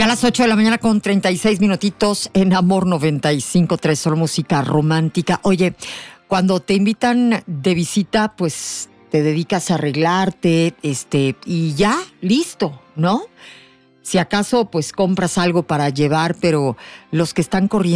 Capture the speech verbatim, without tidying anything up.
las ocho de la mañana con treinta y seis minutitos en Amor noventa y cinco punto tres, solo música romántica. Oye, cuando te invitan de visita, pues te dedicas a arreglarte, este, y ya, listo, ¿no? Si acaso, pues compras algo para llevar, pero los que están corriendo